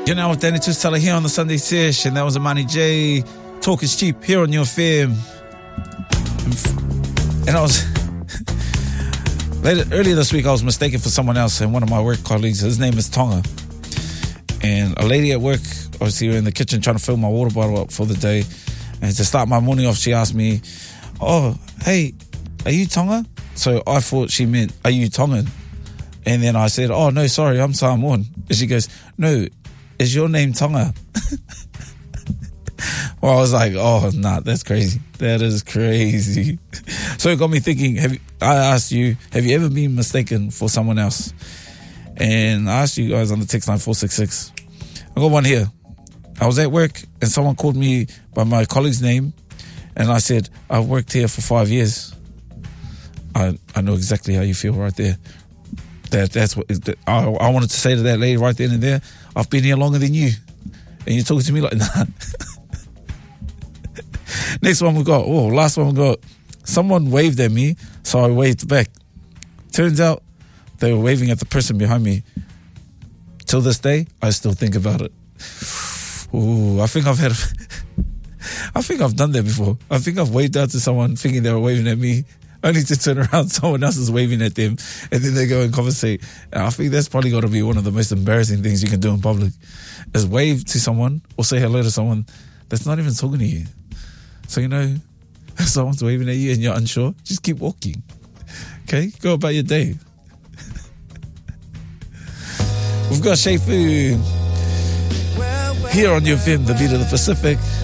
You know, Danny Tustella here on the Sunday Sesh, and that was Amani J. Talk is cheap here on your FM. And I was earlier this week, I was mistaken for someone else, and one of my work colleagues, his name is Tonga. And a lady at work, obviously, we were in the kitchen trying to fill my water bottle up for the day. And to start my morning off, she asked me, "Oh, hey, are you Tonga?" So I thought she meant, "Are you Tongan?" And then I said, "Oh, no, sorry, I'm Samoan." And she goes, "No, is your name Tonga?" Well, I was like, "Oh, nah, that's crazy. That is crazy." So it got me thinking, I asked you, have you ever been mistaken for someone else? And I asked you guys on the text line 466. I got one here. I was at work and someone called me by my colleague's name, and I said, "I've worked here for 5 years." I know exactly how you feel right there. That's what I wanted to say to that lady right then and there. I've been here longer than you, and you're talking to me like that. Next one we got. Last one we got. Someone waved at me, so I waved back. Turns out they were waving at the person behind me. Till this day, I still think about it. Ooh, I think I've done that before. I think I've waved out to someone thinking they were waving at me, only to turn around, someone else is waving at them, and then they go and conversate. And I think that's probably got to be one of the most embarrassing things you can do in public, is wave to someone or say hello to someone that's not even talking to you. So, you know, if someone's waving at you and you're unsure, just keep walking. Okay? Go about your day. We've got Shea Fu here on your film, The Beat of the Pacific.